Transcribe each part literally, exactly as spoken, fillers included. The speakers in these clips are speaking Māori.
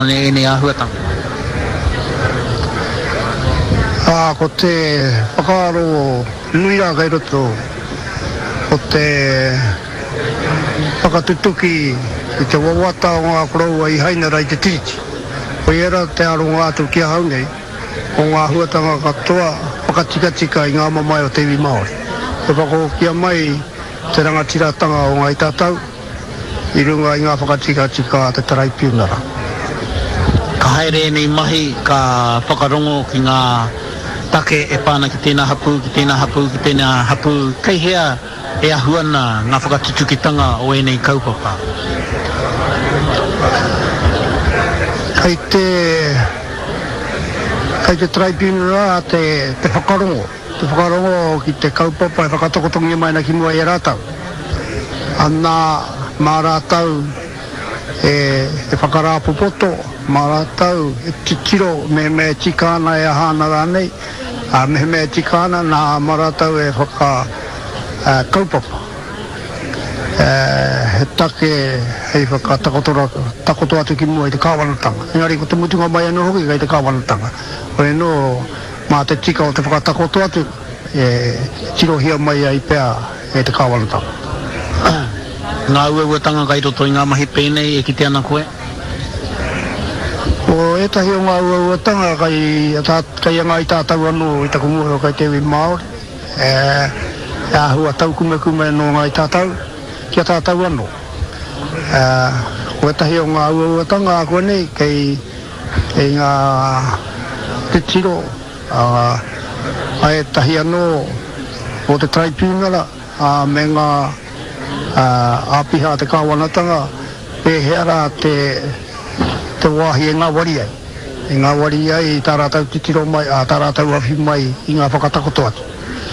ne ne ahuatanga. Ah, ko te whakaaro nui rā kai roto o te whakatutuki i te wawata o ngā korau i hainara i te tiriti. Ko era te aro ngā atu kia haunei o ngā huatanga katoa whakatikatika i ngā mamai o te iwi Māori. Te whako kia mai te rangatiratanga o ngā i tātau i runga i ngā whakatikatika te taraipiunara. Ka haere nei mahi ka whakarongo ki ngā take e pāna ki tēnā hapu, ki tēnā hapu, ki tēnā hapu. Kei hea e ahuana ngā whakatutukitanga o e nei kaupapa. Kei te kei te traipinura te, te whakarongo. Te whakarongo ki te kaupapa e whakatokotongi mai ki mua e rātau. Ana mā rātau e, e whakarāpopoto, mā rātau e titiro me me tikana e hāna rānei. A me me tikana nā mā rātau e whaka uh, kaupapa. Uh, he take hei whaka takotora, takoto atu ki mua i te kāwanatanga. Engari ko te mutunga mai anu hoki kai te kāwanatanga. Koe no mā te tika o te whakatakoto atu e tirohia mai ai pēr e te kāwanatanga. Ngā uauatanga kai roto i ngā mahi pēnei e ki te ana koe? O etahi o ngā uauatanga kai, kai anga i tātau anu i taku muhe o kai te iwi Māori. E, e ahua tau kume kume no ngā i tātau, kia tātau anu. E, o etahi o ngā uauatanga a koe nei, kei, kei ngā te tiro, a, a etahi anu o te traipūngara, a me ngā Uh, apiha te kāwanatanga e heara te te wāhi e ngā wari ai e ngā wari ai i tā rātau titiro mai a tā rātau awhi mai i ngā whakatakoto atu.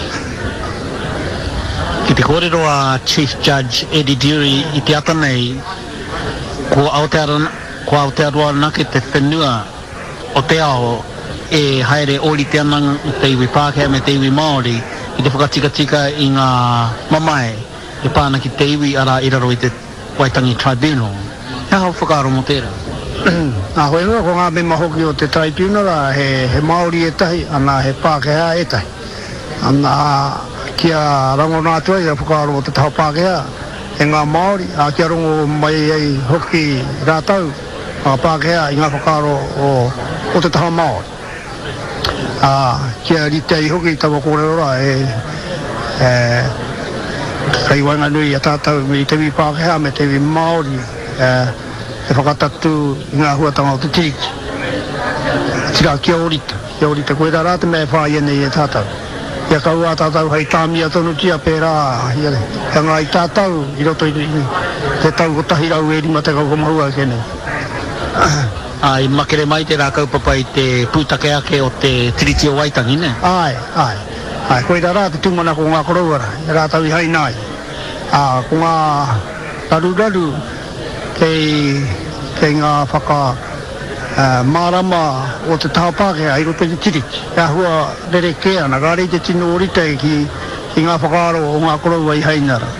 Ki te kōrero a Chief Judge Eddie Dury i te ata nei ko Aotearoa ko Aotearoa nake te whenua o te ao e haere ori te anang i te iwi Pākehā me te iwi Māori i te whakatikatika i ngā mamae e pāna ki te iwi ara i raro i te Waitangi Tribunal. Hea hau whakaaro mo tērā? Nā hoi noa ko ngā me mahoki o te Tribunal he, he Māori e tahi, ana he Pākehā e tahi. Ana kia rango nātua i a whakaaro o te taho Pākehā e ngā Māori, a kia rongo mai ei hoki rātau a Pākehā i ngā whakaaro o, o te taho Māori. A kia rite i hoki tawa kōrerora e, e kei wanga nui a tātau me te iwi Pākehā me te iwi Māori e, e whakatatu i ngā huatanga o te tiriti. Tira kia orita, kia orita koe tā rāte me whai ene i e tātau. Ia kau a tātau hei tāmia tonu tia pērā, ia le. Ia ngā i tātau i roto i te tau o tahi rau e rima te kau komahua kene. Ai, makere mai te rā kaupapa i te pūtake ake o te tiriti o Waitangi, ne? Ai, ai. Ai, koe tā rā te tūmana ko ngā korauara, e rātau i hainai. Ah, ko ngā raru-raru kei, kei ngā whaka uh, mārama o te taha Pākehā i roto i te tiriti. E ahua rere ke ana, kā rei te tino orita ki, ki ngā whakaaro o ngā koraua i hainara.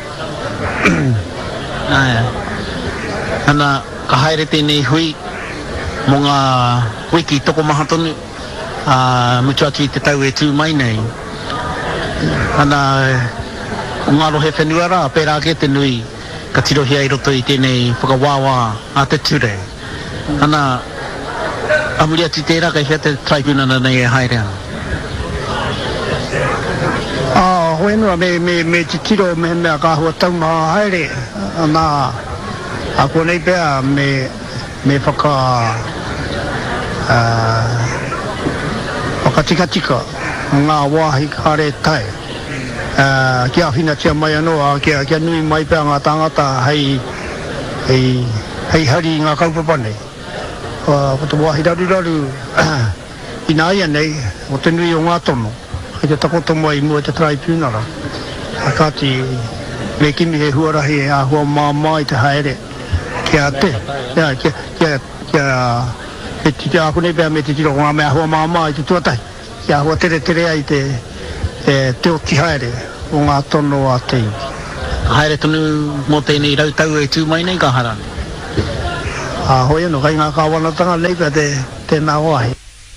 Ai, ana, ka haere tēnei hui mo ngā wiki toko maha tonu, uh, mutu atu i te tau e tū mai nei. Ana, o ngā rohe whenua rā, pērā ke te nui, ka tirohia i roto i tēnei whakawāwā a te ture. Ana, amuri atu tērā kai whea te traibunana nei e haere ana. Ah, hoi nua me, me, me te tiro me mea ka hua tau maha haere. Ana, a ko nei pēr me, me whaka, uh, whakatikatika. Ngā wāhi kāre tai. Uh, kia whina tia mai anoa, kia, kia nui mai pēr ngā tangata hei, hei, hei hari ngā kaupapa nei. Uh, ko te wāhi raru raru i nā ia nei, o te nui o ngā tono. Hei te takoto mai mua te traipūnara. A kāti me kimi he huarahi e āhua māmā i te haere. Kia te, kia, kia, kia, kia, me titi āku nei pēr me titi roko ngā mea hua māmā i te tuatahi. Kia hua tere tere ai te, te, te oti haere o ngā tono a te iwi. Haere tonu mō tēnei rautau e tū mai nei ka harane? a hoi no kai ngā kāwanatanga nei ka te, te nā wahi.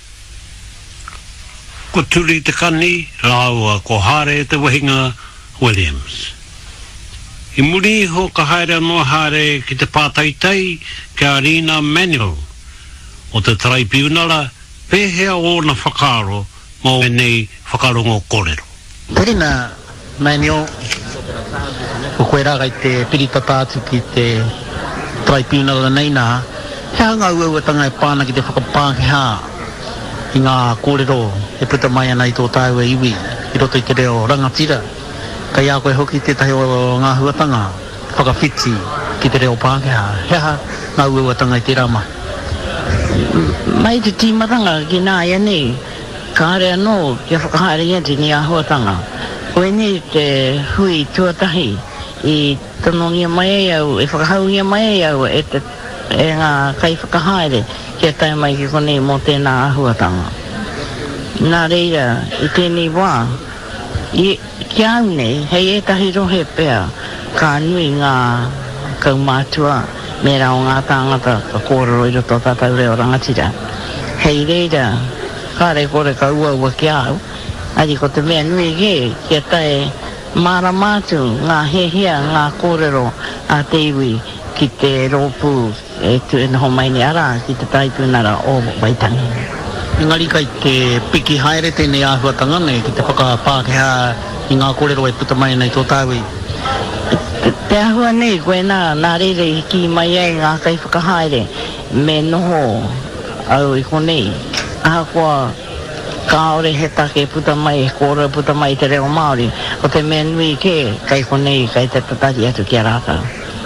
Ko turi te kani, rāua ko hare te wahinga Williams. I muri ho ka haere no hare ki te pātaitai ki Arena Manual o te tribunala pēhea o na whakaro mō nei whakarongo kōrero. Terina Manual ko koe rā i te pirita tātu ki te tribunala nei nā, hea ngā uauatanga e pāna ki te whakapāngeha i ngā kōrero e puta mai ana i tō tāu e iwi i roto i te reo rangatira. Kai a koe hoki te tahi o ngā huatanga whakawhiti ki te reo Pākehā. Hea ngā uauatanga i te rama. Mai te tīmatanga ki nā ia nei, ka hare anō kia whakahaere iati ni a huatanga. Koe ni te hui tuatahi i tanongia mai au, e whakahauia mai au e, te, e ngā kai whakahaere kia tai mai ki konei mō tēnā a huatanga. Nā reira, i tēnei wā, i ki au nei, hei e tahi rohe pēr, ka nui ngā kaumātua me rao ngā tāngata ka kōrero i roto tātau reo rangatira. Hei reira, kāre kore ka ua ua ki au, ari ko te mea nui ke, kia tae mara mātu ngā hehia ngā kōrero a te iwi ki te rōpū e tu e noho mai ni ara ki te taipūnara o Waitangi. Engari kai te piki haere tēnei āhuatanga nei ki te whakapākehā i ngā kōrero e puta mai nei tō tāui. Te, te ahua nei koe nā, nā reire i ki mai ai ngā kai whakahaere me noho au i konei. Aha kua kaore he take puta mai, kōrero puta mai te reo Māori, o te mea nui ke kai konei kai te tatari atu ki a rātau.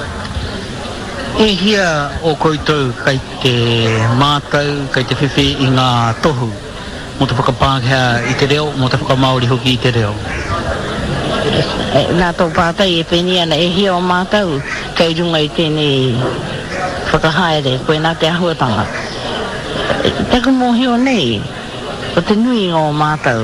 E hia o koutou kai te mātau, kai te whiwhi i ngā tohu, mō te whakapākehā i te reo, mō te whakamaori hoki i te reo. E, nā tō pātai e pēni ana, e hia o mātau, kai runga i tēnei whakahaere, koe nā te ahuatanga. Taku mō heo nei, o te nui o mātau.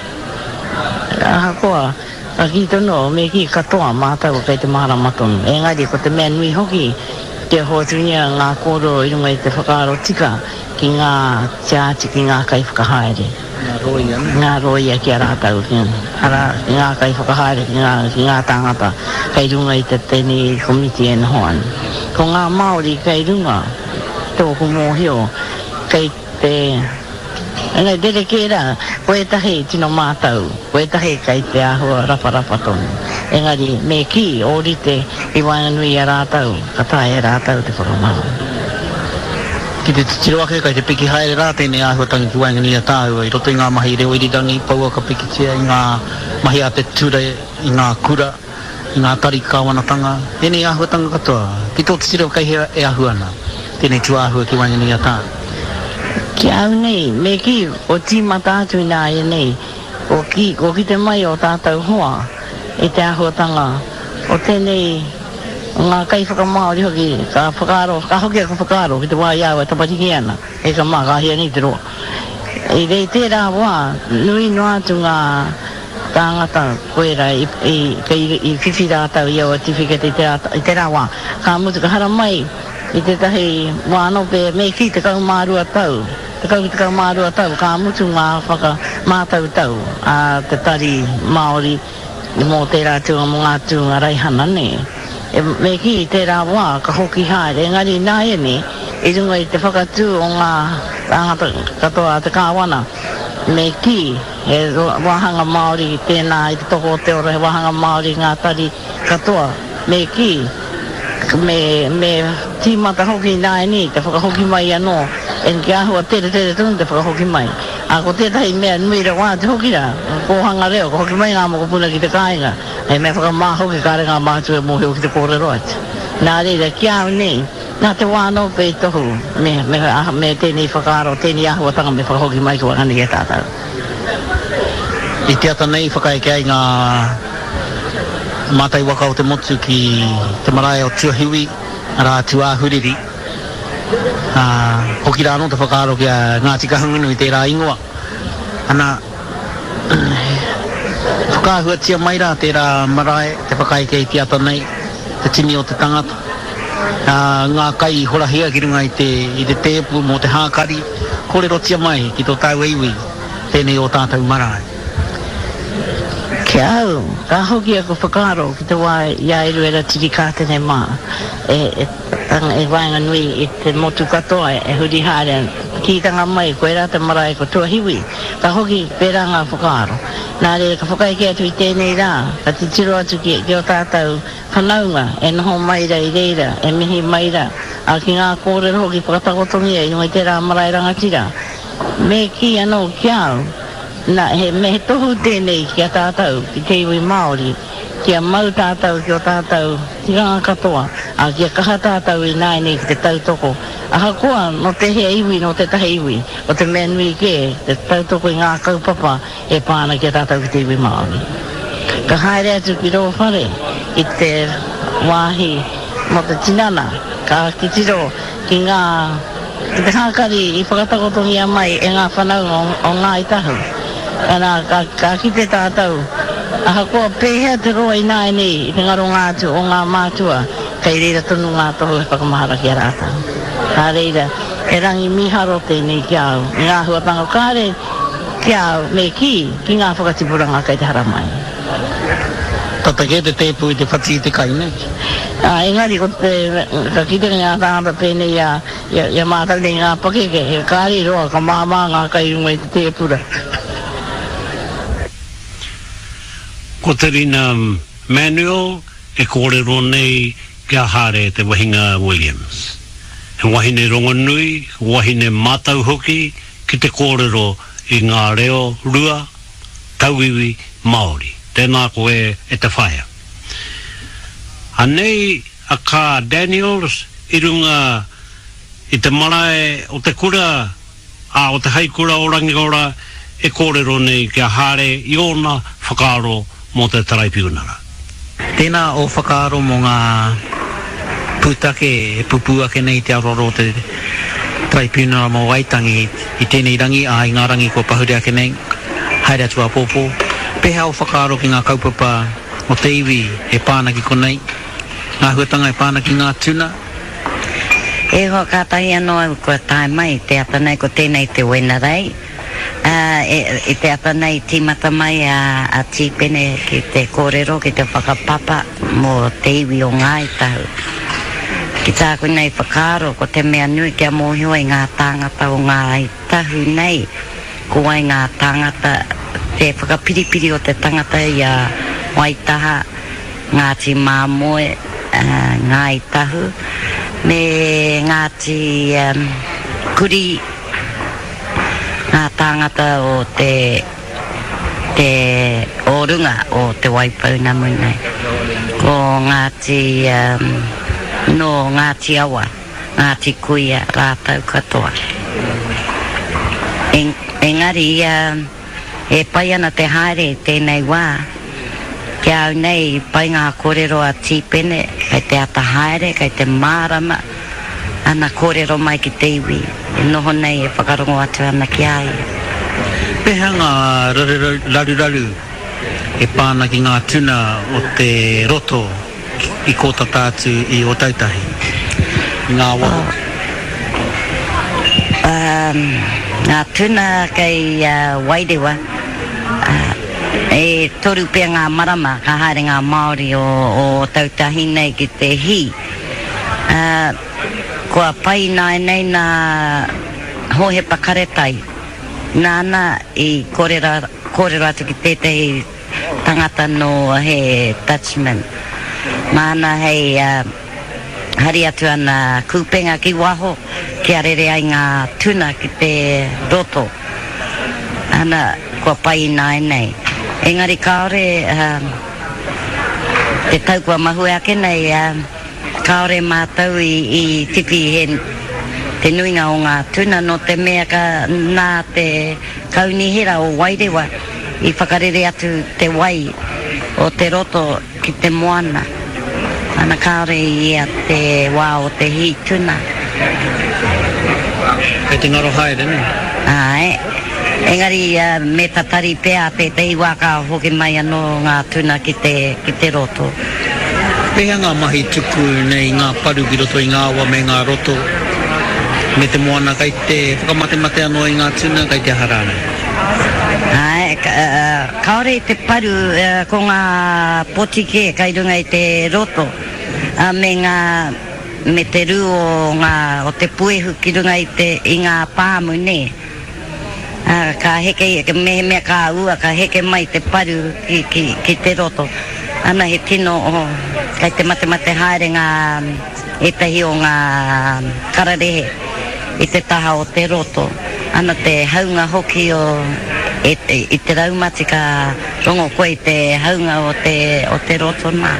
Aha koa, a ki tono, me ki katoa mātau kai te maramatonu. Engari, ko te mea nui hoki, te hotunia ngā kōrero i runga i te whakaaro tika ki ngā tiati ki ngā kai whakahaere. Ngā roia. Ngā roia ki a rātau ki ara, ngā kai whakahaere ki ngā, ki ngā tāngata kai runga i te tēnei komiti e nohoan. Ko ngā Māori kai runga, tōku mōhio, kai te Ngai tere kera, koe tahi tino mātau, koe tahi kai te ahua rapa rapa tonu. Engari, me ki, orite, i wainganui a rātau, ka tae a rātau te whakamau. Ki te titiroake kai te piki haere rā tēnei āhuatangi ki wainganui a tāua, i roto i ngā mahi reo irirangi, paua ka pikitia, i ngā mahi a te ture, i ngā kura, i ngā tari kāwanatanga. Tēnei āhuatanga katoa, ki tō titiro kai he e ahuana, tēnei tu āhua ki wainganui a tāua. Ki au nei, me ki, o tīma tātu i nā ia nei, o ki, o ki te mai o tātou hoa, e te ahuatanga, o tēnei, ngā kai whakamaori hoki, ka whakaro, ka hoki a ka whakaro, ki te wā iau e tapatiki ana, e ka mā, ka hia ni te roa. E rei tērā wā, nui no atu ngā tāngata koera i, i, i, i whiwhi rātau iau a tiwhiketa i tērā, i tērā wā, ka mutu ka hara mai, i te tahi wāno pe me ki te kau mārua tau, te kau te kau mārua tau, ka mutu ngā whaka mātau tau, a te tari Māori, mō tērā tūnga mō ngā tūnga raihana ne. E, me ki tērā wā, ka hoki haere, engari nā e ne, i runga i te whakatū o ngā tāngata katoa te kāwana, me ki, e wahanga Māori tēnā i te toko te ora, he wahanga Māori ngā tari katoa, me ki, me me tīmata hoki nāi ni, te whakahoki mai anō, en ki ahua tere tere tunu te whakahoki mai. A ko tētahi mea nui ra wā te hoki ra, ko hanga reo, ko hoki mai ngā moko puna ki te kāinga, e mea whakamā hoki kāre ngā mātua e mōheo ki te kōrero atu. Nā reira, ki au nei, nā te wāno pei tohu, me, me, me tēnei whakaaro, tēnei ahuatanga me whakahoki mai ki wakani e tātau. I te ata nei whakaeke ai ngā mātai waka o te motu ki te marae o Tuahiwi, rā Tuahuriri. Uh, hoki rā no te whakaaro ki a Ngāti Kahungunu i tērā ingoa. Ana, whakahua tia mai rā tērā marae, te whakaeke i te ata nei, te tini o te tangata. uh, ngā kai horahia ki runga i te, i te tepu mo te hākari, kore rotia mai ki tō tau iwi, tēnei o tātou marae. Ke au, ka hoki ako whakaro ki te wai ia iru era tiri kātene mā. E, e, e wainga nui i te motu katoa e huri haere ki tanga mai koe rā te marae ko tua hiwi. Ka hoki pērā ngā whakaro. Nā re ka whakai ki atu i tēnei rā, ka te tiro atu ki, ki o tātou whanaunga, e noho maira i reira, e mihi maira, a ki ngā kōrero hoki whakatakotongia i ngai te rā marae rangatira. Me ki anō ki au, na he me he tohu tēnei ki a tātou ki te iwi Māori, ki a mau tātou ki o tātou tiranga katoa, a ki a kaha tātou i nai nei ki te tautoko. A hakoa no te hea iwi no te tahe iwi, o te mea nui ke, te tautoko i ngā kaupapa e pāna ki a tātou ki te iwi Māori. Ka haere atu ki rō whare i te wāhi mo te tinana, ka ki tiro ki ngā, ki te hākari i whakatakotongia mai e ngā whanau o, o ngā i tahu. Ana ka, ka kite tātou a hakoa pēhea te roa i nāi nei i te ngaro ngātu o ngā mātua kei reira tonu ngā tohu e whakamahara ki a rāta. Ka reira e rangi miharo tēnei ki au i ngā huatanga kāre ki au me ki ki ngā whakatipuranga kei te haramai. Tata ke te tepu i te whati i te kai nei? A engari ko te ka kite ngā tāngata pēnei a ia mātau nei ngā pakeke e kāre roa ka māmā ngā kai runga i te tepura. Ko te rina Manuel e kōrero nei kia hare te Wahinga Williams. He wahine rongonui, wahine mātau hoki ki te kōrero i ngā reo rua tauiwi Māori. Tēnā koe e te whaia. Anei a ka Daniels i runga i te marae o te kura, a o te haikura o Rangiora e kōrero nei kia hare i ona whakaro mo te taraipiunara. Tēnā o whakaaro mo ngā pūtake e pupua ke nei te aroro te taraipiunara mo Waitangi i tēnei rangi, a i ngā rangi ko pahurea ke nei, haere atua pōpō. Peha o whakaaro ki ngā kaupapa o te iwi e pānaki ko nei, ngā huatanga e pānaki ngā tuna. E ho kātahi anō au kua tae mai, te atanei ko tēnei te Wenarei. Uh, e, e te ata nei tīmata mai a, a tīpene ki te kōrero, ki te whakapapa mo te iwi o ngā i tahu. Ki tāku nei whakaro ko te mea nui kia mōhio i ngā tāngata o ngā i tahu nei. Ko ai ngā tāngata, te whakapiripiri o te tangata i a Waitaha, Ngāti Māmoe, uh, ngā i tahu, me Ngāti um, Kuri, ngā tāngata o te te orunga o te Waipau na munei. Ko Ngāti um, no Ngāti Awa, Ngāti Kuia, rātau katoa. En, engari uh, e pai ana te haere tēnei wā, kia au nei pai ngā kōrero a tīpene, kai te ata haere, kai te mārama, ana kōrero mai ki te iwi. E noho nei e whakarongo atu ana ki ai. Peha ngā raru-raru e pāna ki ngā tuna o te roto i kōta tātu i o tautahi, i ngā waho. Oh. Um, ngā tuna kei uh, Wairewa, uh, e toru pia ngā marama, ka haere ngā Māori o, o tautahi nei ki te hi. Uh, Kua pai nai nei nā hohe pakaretai. Nāna i kōrera, kōrera atu ki tētei tangata no he Dutchman. Māna hei uh, hari atu ana kūpenga ki waho, ki arere ai ngā tuna ki te roto. Ana kua pai nai nei. Engari kaore, uh, te taukua mahu ake nei, uh, kaore mātau i, i tipi he te nuinga o ngā tuna no te mea ka nā te kaunihira o Wairewa i whakarere atu te wai o te roto ki te moana. Ana kaore i a te wā o te hi tuna. Kei te ngaro haere, ne? Ai. Engari uh, me tatari pēa te te iwa ka hoki mai anō ngā tuna ki te, ki te roto. Pehea ngā mahi tuku nei ngā paru ki roto i ngā awa me ngā roto. Me te moana kai te whakamate mate anō i ngā tuna kai te harana. Ai, ka, uh, kaore te paru uh, ko ngā potike kai runga i te roto. Uh, me ngā me te ru o ngā o te puehu ki runga i te i ngā pāmu ne. Uh, ka heke me me ka ua ka heke mai te paru ki ki ki te roto. Ana he tino o kai te mate mate haere ngā e tahi o ngā kararehe i te taha o te roto. Ana te haunga hoki o e te, i te raumati ka rongo koe i te haunga o te o te roto nā.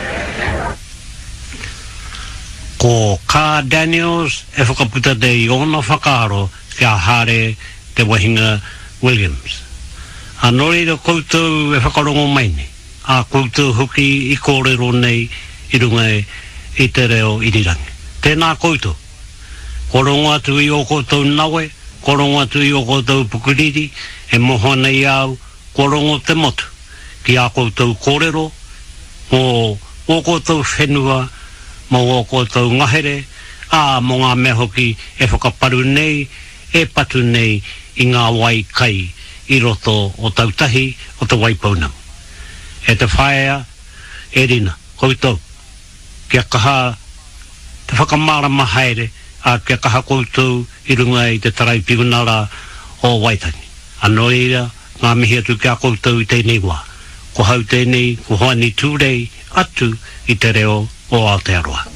Ko Ka Daniels e whakaputa te i ona whakaaro kia haere te Wahinga Williams. A nori da koutou e whakarongo maine, a koutou hoki i kōrero nei i runga e i te reo irirangi. Tēnā koutou. Korongo atu i o koutou nawe, korongo atu i o koutou pukuriri, e moho nei au korongo te motu. Ki a koutou kōrero, mō o koutou whenua, mō o koutou ngahere, a mō ngā mea hoki e whakaparu nei, e patu nei i ngā wai kai i roto o tautahi o te waipaunau. E te whaea, e rina, koutou, kia kaha te whakamārama haere, a kia kaha koutou i runga i te tarai pigunara o Waitangi. Anō ira, ngā mihi atu kia koutou i tēnei wā. Ko hau tēnei, ko hoani tūrei atu i te reo o Aotearoa.